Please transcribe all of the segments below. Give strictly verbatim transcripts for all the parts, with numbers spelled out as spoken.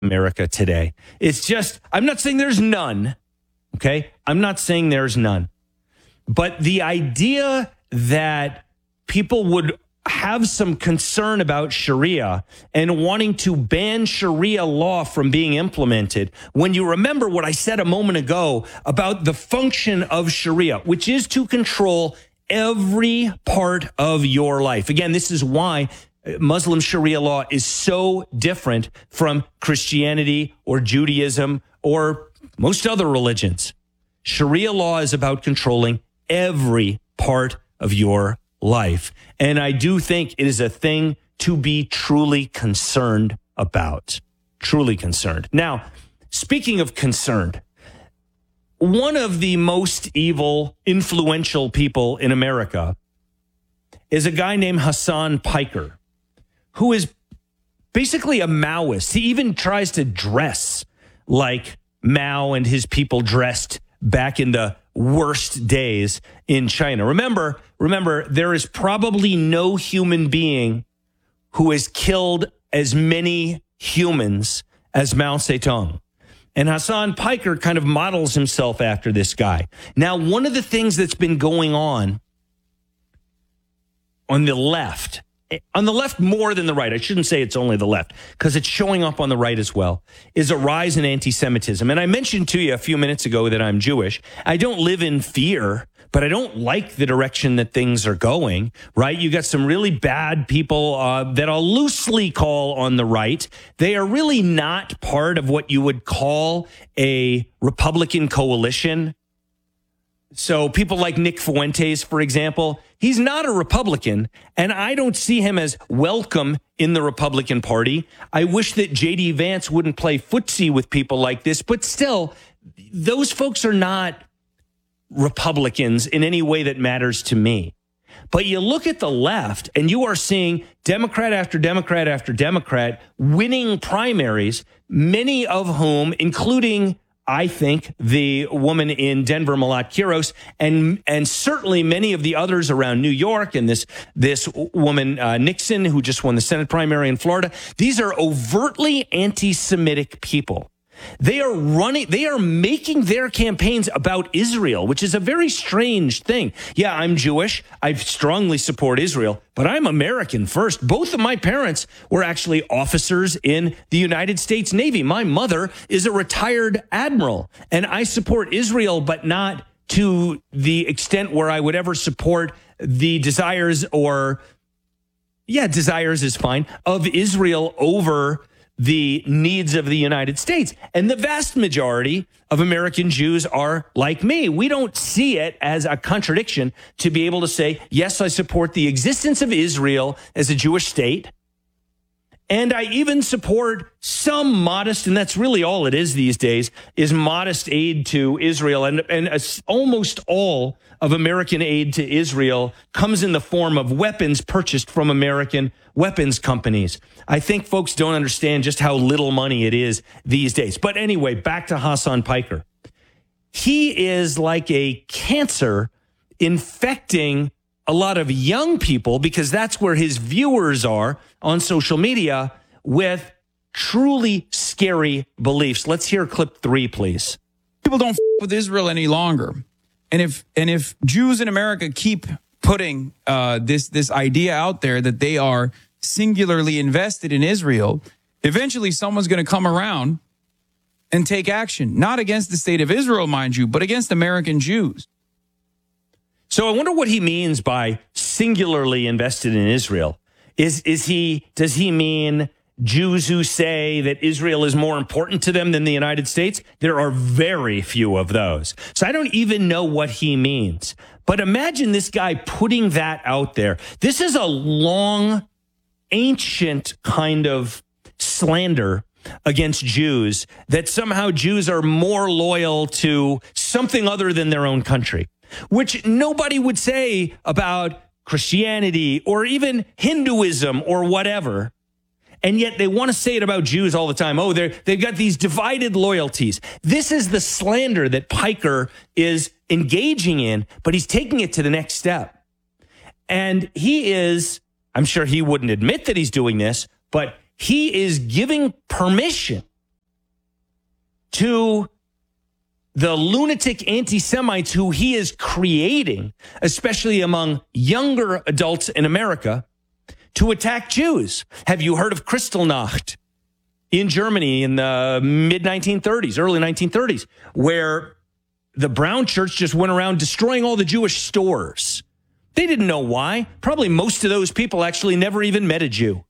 America today. It's just, I'm not saying there's none, okay? I'm not saying there's none. But the idea that people would have some concern about Sharia and wanting to ban Sharia law from being implemented, when you remember what I said a moment ago about the function of Sharia, which is to control every part of your life. Again, this is why Muslim Sharia law is so different from Christianity or Judaism or most other religions. Sharia law is about controlling every part of your life. And I do think it is a thing to be truly concerned about. Truly concerned. Now, speaking of concerned, one of the most evil, influential people in America is a guy named Hasan Piker, who is basically a Maoist. He even tries to dress like Mao and his people dressed back in the worst days in China. Remember, remember, there is probably no human being who has killed as many humans as Mao Zedong. And Hasan Piker kind of models himself after this guy. Now, one of the things that's been going on on the left, on the left more than the right, I shouldn't say it's only the left, because it's showing up on the right as well, is a rise in anti-Semitism. And I mentioned to you a few minutes ago that I'm Jewish. I don't live in fear, but I don't like the direction that things are going, right? You got some really bad people uh, that I'll loosely call on the right. They are really not part of what you would call a Republican coalition. So people like Nick Fuentes, for example, he's not a Republican, and I don't see him as welcome in the Republican Party. I wish that J D Vance wouldn't play footsie with people like this, but still, those folks are not Republicans in any way that matters to me. But you look at the left, and you are seeing Democrat after Democrat after Democrat winning primaries, many of whom, including I think the woman in Denver, Malat Qiros, and and certainly many of the others around New York, and this this woman uh, Nixon, who just won the Senate primary in Florida. These are overtly anti-Semitic people. They are running, they are making their campaigns about Israel, which is a very strange thing. Yeah, I'm Jewish. I strongly support Israel, but I'm American first. Both of my parents were actually officers in the United States Navy. My mother is a retired admiral, and I support Israel, but not to the extent where I would ever support the desires or, yeah, desires is fine, of Israel over the needs of the United States. And the vast majority of American Jews are like me. We don't see it as a contradiction to be able to say, yes, I support the existence of Israel as a Jewish state. And I even support some modest, and that's really all it is these days, is modest aid to Israel. And, and almost all of American aid to Israel comes in the form of weapons purchased from American weapons companies. I think folks don't understand just how little money it is these days. But anyway, back to Hasan Piker. He is like a cancer infecting a lot of young people, because that's where his viewers are on social media, with truly scary beliefs. Let's hear clip three, please. People don't f- with Israel any longer. And if and if Jews in America keep putting uh, this this idea out there that they are singularly invested in Israel, eventually someone's going to come around and take action, not against the state of Israel, mind you, but against American Jews. So I wonder what he means by singularly invested in Israel. Is is he does he mean Jews who say that Israel is more important to them than the United States? There are very few of those. So I don't even know what he means. But imagine this guy putting that out there. This is a long, ancient kind of slander against Jews, that somehow Jews are more loyal to something other than their own country, which nobody would say about Christianity or even Hinduism or whatever. And yet they want to say it about Jews all the time. Oh, they're, they've got these divided loyalties. This is the slander that Piker is engaging in, but he's taking it to the next step. And he is, I'm sure he wouldn't admit that he's doing this, but he is giving permission to the lunatic anti-Semites who he is creating, especially among younger adults in America, to attack Jews. Have you heard of Kristallnacht in Germany in the mid nineteen thirties, early nineteen thirties, where the Brown Church just went around destroying all the Jewish stores? They didn't know why. Probably most of those people actually never even met a Jew.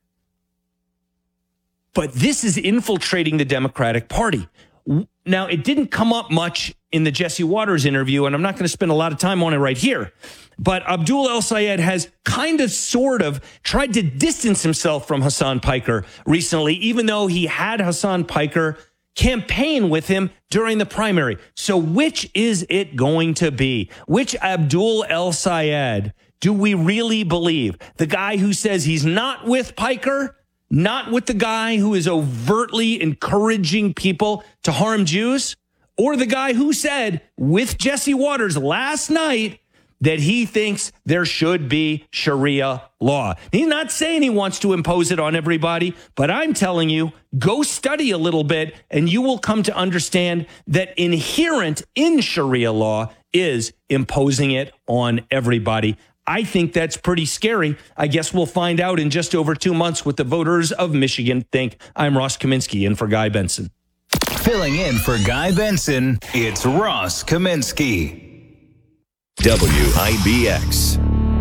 But this is infiltrating the Democratic Party. Now, it didn't come up much in the Jesse Waters interview, and I'm not going to spend a lot of time on it right here. But Abdul El-Sayed has kind of, sort of, tried to distance himself from Hassan Piker recently, even though he had Hassan Piker campaign with him during the primary. So which is it going to be? Which Abdul El-Sayed do we really believe? The guy who says he's not with Piker? Not with the guy who is overtly encouraging people to harm Jews? Or the guy who said with Jesse Waters last night that he thinks there should be Sharia law? He's not saying he wants to impose it on everybody, but I'm telling you, go study a little bit and you will come to understand that inherent in Sharia law is imposing it on everybody. I think that's pretty scary. I guess we'll find out in just over two months what the voters of Michigan think. I'm Ross Kaminsky in for Guy Benson. Filling in for Guy Benson, it's Ross Kaminsky. W I B X.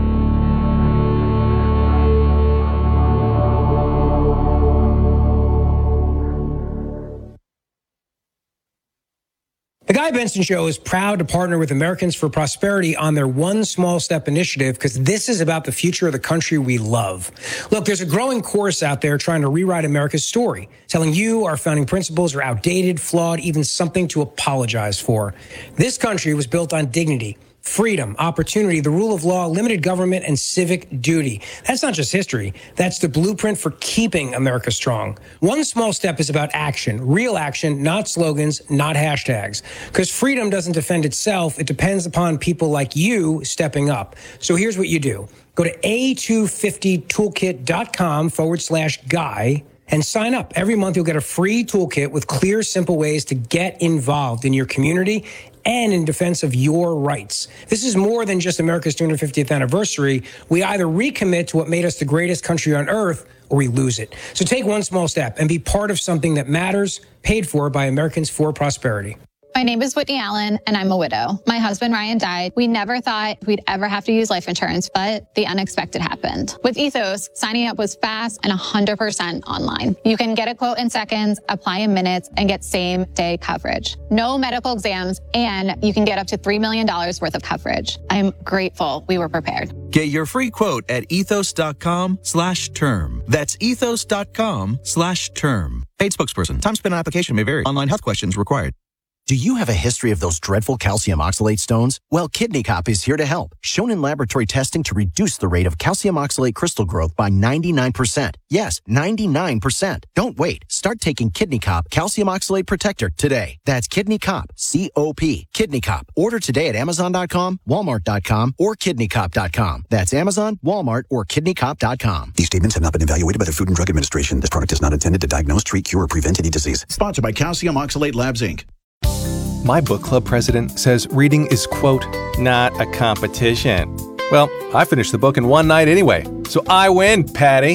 The Guy Benson Show is proud to partner with Americans for Prosperity on their One Small Step initiative, because this is about the future of the country we love. Look, there's a growing chorus out there trying to rewrite America's story, telling you our founding principles are outdated, flawed, even something to apologize for. This country was built on dignity, freedom, opportunity, the rule of law, limited government, and civic duty. That's not just history. That's the blueprint for keeping America strong. One Small Step is about action, real action, not slogans, not hashtags. Because freedom doesn't defend itself. It depends upon people like you stepping up. So here's what you do. Go to A two fifty toolkit dot com forward slash guy and sign up. Every month you'll get a free toolkit with clear, simple ways to get involved in your community and in defense of your rights. This is more than just America's two hundred fiftieth anniversary. We either recommit to what made us the greatest country on earth, or we lose it. So take one small step and be part of something that matters, paid for by Americans for Prosperity. My name is Whitney Allen, and I'm a widow. My husband, Ryan, died. We never thought we'd ever have to use life insurance, but the unexpected happened. With Ethos, signing up was fast and one hundred percent online. You can get a quote in seconds, apply in minutes, and get same-day coverage. No medical exams, and you can get up to three million dollars worth of coverage. I'm grateful we were prepared. Get your free quote at ethos.com slash term. That's ethos.com slash term. Paid spokesperson. Time spent on application may vary. Online health questions required. Do you have a history of those dreadful calcium oxalate stones? Well, Kidney Cop is here to help. Shown in laboratory testing to reduce the rate of calcium oxalate crystal growth by ninety-nine percent. Yes, ninety-nine percent. Don't wait. Start taking Kidney Cop Calcium Oxalate Protector today. That's Kidney Cop, C O P. Kidney Cop. Order today at amazon dot com, walmart dot com, or kidney cop dot com. That's Amazon, Walmart, or kidney cop dot com. These statements have not been evaluated by the Food and Drug Administration. This product is not intended to diagnose, treat, cure, or prevent any disease. Sponsored by Calcium Oxalate Labs, Incorporated. My book club president says reading is, quote, not a competition. Well, I finished the book in one night anyway, so I win, Patty.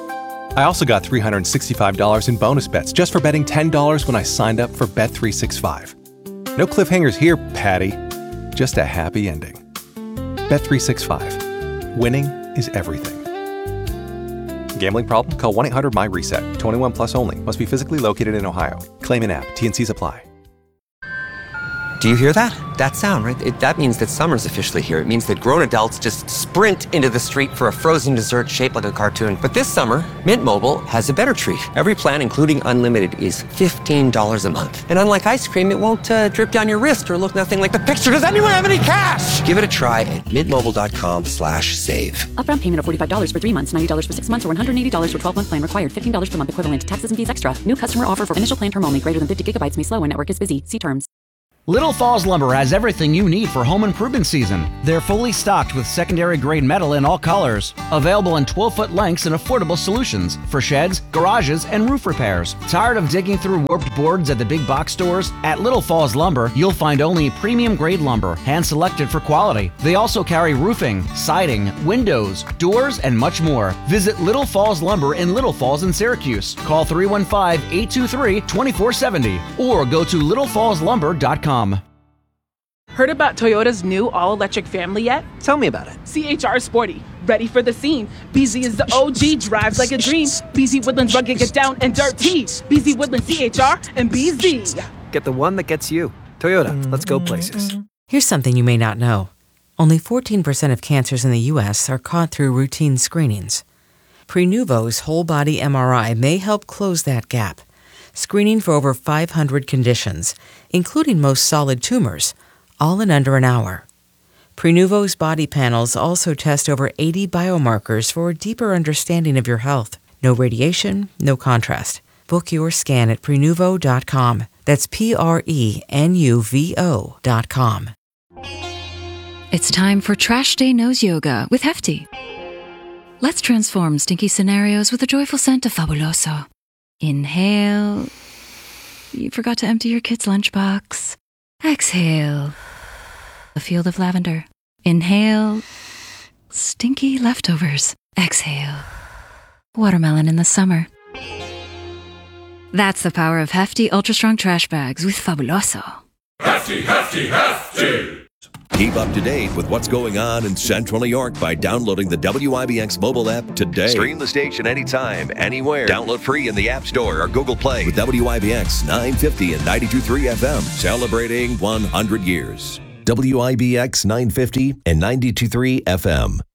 I also got three hundred sixty-five dollars in bonus bets just for betting ten dollars when I signed up for Bet three sixty-five. No cliffhangers here, Patty. Just a happy ending. Bet three sixty-five. Winning is everything. Gambling problem? Call one eight hundred my reset. twenty-one plus only. Must be physically located in Ohio. Claim in app. T N Cs apply. Do you hear that? That sound, right? It, that means that summer's officially here. It means that grown adults just sprint into the street for a frozen dessert shaped like a cartoon. But this summer, Mint Mobile has a better treat. Every plan, including unlimited, is fifteen dollars a month. And unlike ice cream, it won't uh, drip down your wrist or look nothing like the picture. Does anyone have any cash? Give it a try at mintmobile.com slash save. Upfront payment of forty-five dollars for three months, ninety dollars for six months, or one hundred eighty dollars for twelve-month plan required. fifteen dollars per month equivalent. Taxes and fees extra. New customer offer for initial plan term only. Greater than fifty gigabytes may slow when network is busy. See terms. Little Falls Lumber has everything you need for home improvement season. They're fully stocked with secondary grade metal in all colors. Available in twelve-foot lengths and affordable solutions for sheds, garages, and roof repairs. Tired of digging through warped boards at the big box stores? At Little Falls Lumber, you'll find only premium grade lumber, hand-selected for quality. They also carry roofing, siding, windows, doors, and much more. Visit Little Falls Lumber in Little Falls in Syracuse. Call three one five, eight two three, two four seven zero or go to little falls lumber dot com. Heard about Toyota's new all-electric family yet? Tell me about it. C H R Sporty, ready for the scene. B Z is the O G, drives like a dream. B Z Woodlands rugged, get down and dirty. B Z Woodlands C H R and B Z. Get the one that gets you. Toyota, let's go places. Here's something you may not know. Only fourteen percent of cancers in the U S are caught through routine screenings. Prenuvo's whole-body M R I may help close that gap. Screening for over five hundred conditions, including most solid tumors, all in under an hour. Prenuvo's body panels also test over eighty biomarkers for a deeper understanding of your health. No radiation, no contrast. Book your scan at prenuvo dot com. That's P R E N U V O dot com. It's time for Trash Day Nose Yoga with Hefty. Let's transform stinky scenarios with a joyful scent of Fabuloso. Inhale. You forgot to empty your kid's lunchbox. Exhale. A field of lavender. Inhale. Stinky leftovers. Exhale. Watermelon in the summer. That's the power of Hefty Ultra Strong Trash Bags with Fabuloso. Hefty, Hefty, Hefty! Keep up to date with what's going on in Central New York by downloading the W I B X mobile app today. Stream the station anytime, anywhere. Download free in the App Store or Google Play with W I B X nine fifty and ninety-two point three F M, celebrating one hundred years. W I B X nine fifty and ninety-two point three F M.